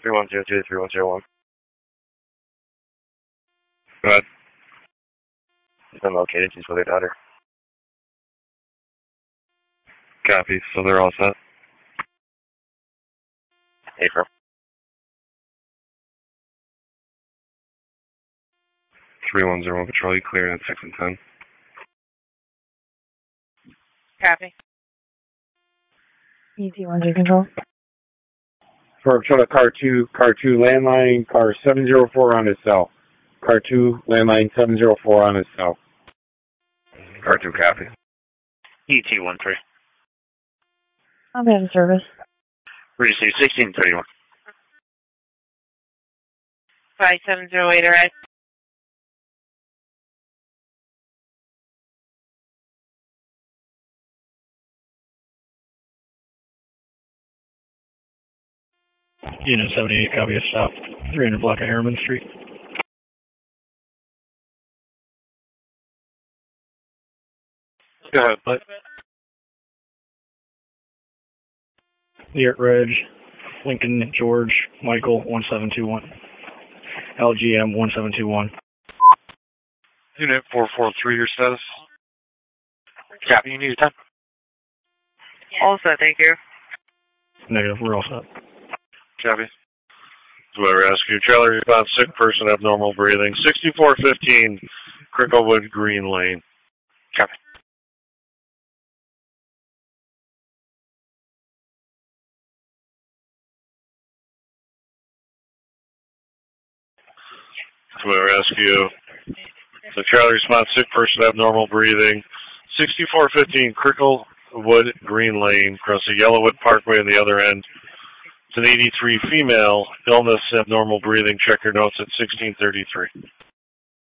3102, 3101. Go ahead. He's been located. He's with their daughter. Copy. So they're all set? April. 3101 patrol, you clearing at 6 and 10. Copy. ET-10 control. For car 2 landline, car 704 on his cell. Car 2 landline 704 on his cell. Car 2, copy. ET-13. I'll be out of service. Receive 1631. 5708, alright. Unit 78, copy a stop. 300 block of Harriman Street. Go ahead, but Leart Reg, Lincoln George, Michael 1721. LGM 1721. Unit 443, your status? Copy, you need a time? All set, thank you. Negative, we're all set. Copy. Whoever rescue, trailer response, sick person, abnormal breathing, 6415, Cricklewood Green Lane. Copy. Whoever rescue, the trailer response, sick person, abnormal breathing, 6415, Cricklewood Green Lane, across the Yellowwood Parkway on the other end. It's an 83 female, illness, abnormal breathing. Check your notes at 1633.